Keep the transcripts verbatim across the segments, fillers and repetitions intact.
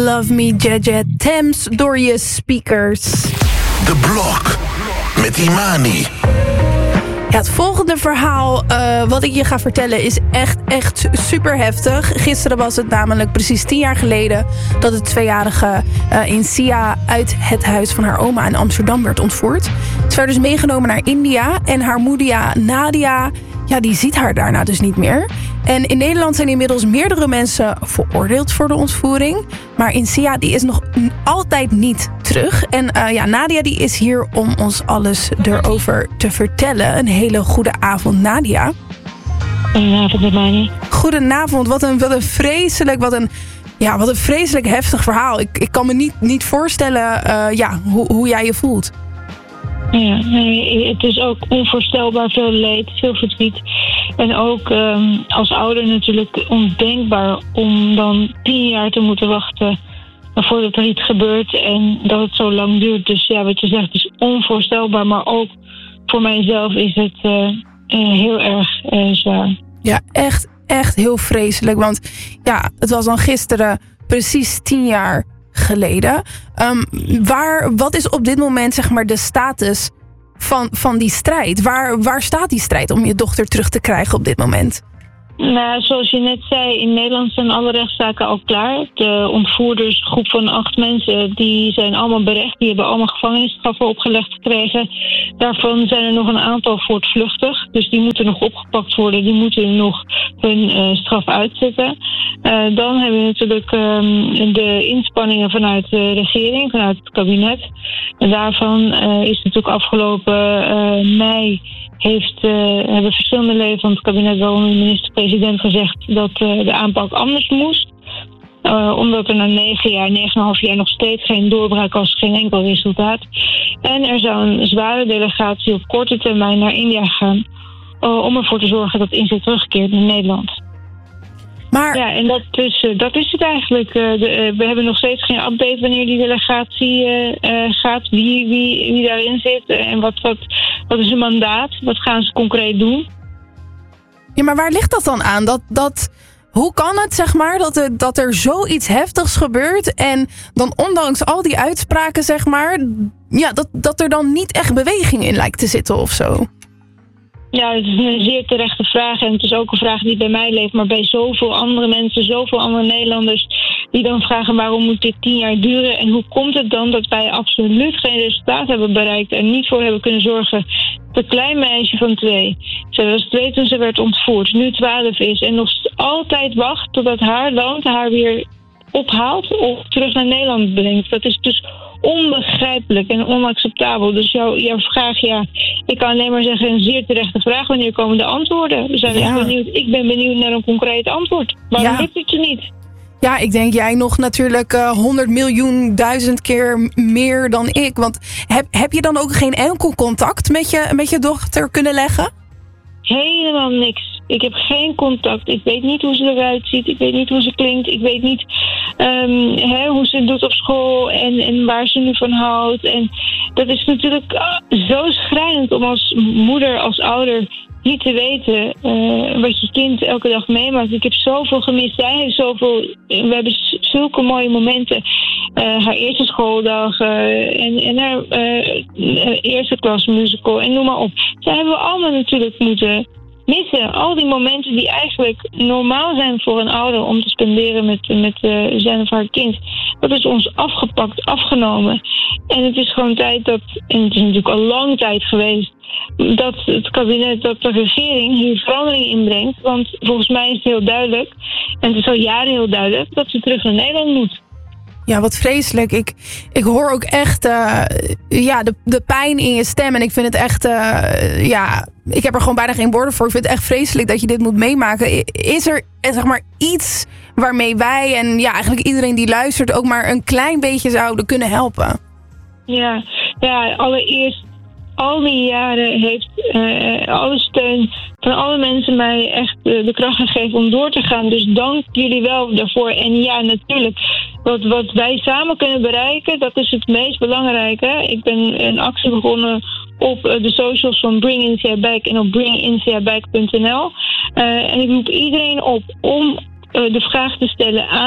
Love Me, Jeje Thames door je speakers. De Blok met Imani. Ja, het volgende verhaal uh, wat ik je ga vertellen is echt, echt super heftig. Gisteren was het namelijk precies tien jaar geleden dat de tweejarige uh, Insia uit het huis van haar oma in Amsterdam werd ontvoerd. Ze werd dus meegenomen naar India en haar moeder Nadia, ja, die ziet haar daarna dus niet meer. En in Nederland zijn inmiddels meerdere mensen veroordeeld voor de ontvoering. Maar Insia die is nog altijd niet terug. En uh, ja, Nadia die is hier om ons alles erover te vertellen. Een hele goede avond, Nadia. Goedenavond, Imani. Goedenavond, wat een, wat een vreselijk, wat een, ja, wat een vreselijk heftig verhaal. Ik, ik kan me niet, niet voorstellen uh, ja, hoe, hoe jij je voelt. Ja, nee, het is ook onvoorstelbaar veel leed, veel verdriet. En ook um, als ouder natuurlijk ondenkbaar om dan tien jaar te moeten wachten voordat er iets gebeurt en dat het zo lang duurt. Dus ja, wat je zegt, het is onvoorstelbaar, maar ook voor mijzelf is het uh, uh, heel erg uh, zwaar. Ja, echt, echt heel vreselijk. Want ja, het was dan gisteren precies tien jaar geleden. Um, waar, wat is op dit moment zeg maar de status van, van die strijd? Waar, waar staat die strijd om je dochter terug te krijgen op dit moment? Nou, zoals je net zei, in Nederland zijn alle rechtszaken al klaar. De ontvoerders, een groep van acht mensen, die zijn allemaal berecht. Die hebben allemaal gevangenisstraffen opgelegd gekregen. Daarvan zijn er nog een aantal voortvluchtig. Dus die moeten nog opgepakt worden. Die moeten nog hun uh, straf uitzitten. Uh, dan hebben we natuurlijk um, de inspanningen vanuit de regering, vanuit het kabinet. En daarvan uh, is natuurlijk afgelopen uh, mei heeft, uh, hebben verschillende leden van het kabinet, wel de minister-president, gezegd dat uh, de aanpak anders moest. Uh, omdat er na negen jaar, negen en een half jaar nog steeds geen doorbraak was, geen enkel resultaat. En er zou een zware delegatie op korte termijn naar India gaan uh, om ervoor te zorgen dat India terugkeert naar Nederland. Maar ja, en dat, dus, uh, dat is het eigenlijk. Uh, de, uh, we hebben nog steeds geen update wanneer die delegatie uh, uh, gaat, wie, wie, wie daarin zit uh, en wat, wat, wat is hun mandaat, wat gaan ze concreet doen. Ja, maar waar ligt dat dan aan? Dat, dat, hoe kan het, zeg maar, dat er, dat er zoiets heftigs gebeurt en dan ondanks al die uitspraken, zeg maar, ja, dat, dat er dan niet echt beweging in lijkt te zitten of zo? Ja, het is een zeer terechte vraag en het is ook een vraag die bij mij leeft, maar bij zoveel andere mensen, zoveel andere Nederlanders die dan vragen waarom moet dit tien jaar duren en hoe komt het dan dat wij absoluut geen resultaat hebben bereikt en niet voor hebben kunnen zorgen dat een klein meisje van twee, ze was twee toen ze werd ontvoerd, nu twaalf is en nog altijd wacht totdat haar land haar weer ophaalt of terug naar Nederland brengt. Dat is dus onbegrijpelijk en onacceptabel. Dus jouw, jouw vraag, ja, ik kan alleen maar zeggen een zeer terechte vraag. Wanneer komen de antwoorden? We zijn ja. echt benieuwd. Ik ben benieuwd naar een concreet antwoord. Waarom ja. lukt het je niet? Ja, ik denk jij nog natuurlijk uh, honderd miljoen duizend keer meer dan ik. Want heb, heb je dan ook geen enkel contact met je, met je dochter kunnen leggen? Helemaal niks. Ik heb geen contact. Ik weet niet hoe ze eruit ziet. Ik weet niet hoe ze klinkt. Ik weet niet um, hè, hoe ze het doet op school en, en waar ze nu van houdt. En dat is natuurlijk uh, zo schrijnend om als moeder, als ouder niet te weten uh, wat je kind elke dag meemaakt. Ik heb zoveel gemist. Zij heeft zoveel. We hebben zulke mooie momenten. Uh, haar eerste schooldag uh, en, en haar uh, eerste klas musical en noem maar op. Zij hebben we allemaal natuurlijk moeten missen. Al die momenten die eigenlijk normaal zijn voor een ouder om te spenderen met, met uh, zijn of haar kind. Dat is ons afgepakt, afgenomen. En het is gewoon tijd dat, en het is natuurlijk al lang tijd geweest, dat het kabinet, dat de regering hier verandering inbrengt. Want volgens mij is het heel duidelijk, en het is al jaren heel duidelijk, dat ze terug naar Nederland moet. Ja, wat vreselijk. Ik, ik hoor ook echt uh, ja, de, de pijn in je stem. En ik vind het echt, uh, ja, ik heb er gewoon bijna geen woorden voor. Ik vind het echt vreselijk dat je dit moet meemaken. Is er, zeg maar, iets waarmee wij en ja, eigenlijk iedereen die luistert ook maar een klein beetje zouden kunnen helpen? Ja, ja, allereerst, al die jaren heeft uh, alle steun van alle mensen mij echt uh, de kracht gegeven om door te gaan. Dus dank jullie wel daarvoor. En ja, natuurlijk, wat, wat wij samen kunnen bereiken, dat is het meest belangrijke. Ik ben een actie begonnen op uh, de socials van Bring Insia Back en op bring insia back punt n l. Uh, en ik roep iedereen op om uh, de vraag te stellen aan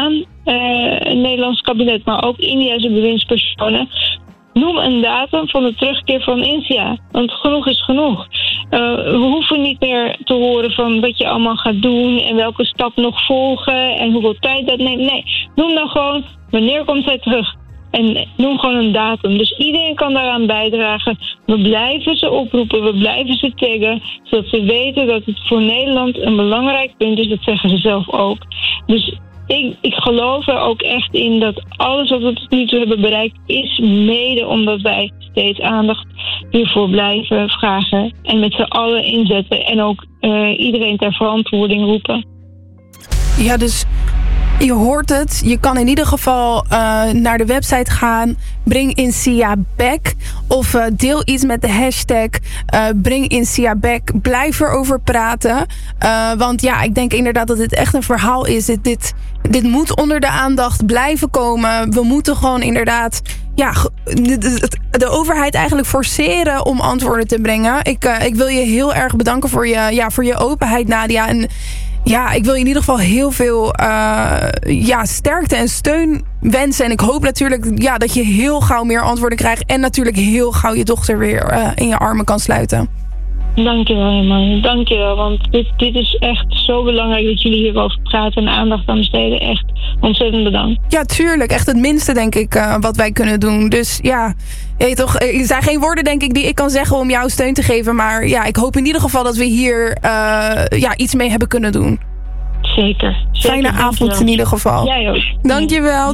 uh, het Nederlands kabinet, maar ook Indiase bewindspersonen. Noem een datum van de terugkeer van Insia. Want genoeg is genoeg. Uh, we hoeven niet meer te horen van wat je allemaal gaat doen en welke stap nog volgen en hoeveel tijd dat neemt. Nee, noem dan gewoon wanneer komt zij terug. En noem gewoon een datum. Dus iedereen kan daaraan bijdragen. We blijven ze oproepen, we blijven ze taggen, zodat ze weten dat het voor Nederland een belangrijk punt is. Dat zeggen ze zelf ook. Dus ik, ik geloof er ook echt in dat alles wat we tot nu toe hebben bereikt is mede omdat wij steeds aandacht hiervoor blijven vragen. En met z'n allen inzetten en ook uh, iedereen ter verantwoording roepen. Ja, dus je hoort het. Je kan in ieder geval uh, naar de website gaan. Bring Insia back. Of uh, deel iets met de hashtag uh, Bring Insia back. Blijf erover praten. Uh, want ja, ik denk inderdaad dat dit echt een verhaal is. Dit, dit, dit moet onder de aandacht blijven komen. We moeten gewoon inderdaad ja, de, de, de overheid eigenlijk forceren om antwoorden te brengen. Ik, uh, ik wil je heel erg bedanken voor je, ja, voor je openheid, Nadia. En ja, ik wil je in ieder geval heel veel uh, ja, sterkte en steun wensen. En ik hoop natuurlijk ja, dat je heel gauw meer antwoorden krijgt. En natuurlijk heel gauw je dochter weer uh, in je armen kan sluiten. Dankjewel, Iman. Dankjewel. Want dit, dit is echt zo belangrijk dat jullie hierover praten en aandacht aan besteden. Echt ontzettend bedankt. Ja, tuurlijk. Echt het minste, denk ik, uh, wat wij kunnen doen. Dus ja, hey, toch, er zijn geen woorden, denk ik, die ik kan zeggen om jou steun te geven. Maar ja, ik hoop in ieder geval dat we hier uh, ja, iets mee hebben kunnen doen. Zeker. Zeker. Fijne avond in ieder geval. Jij ook. Dankjewel.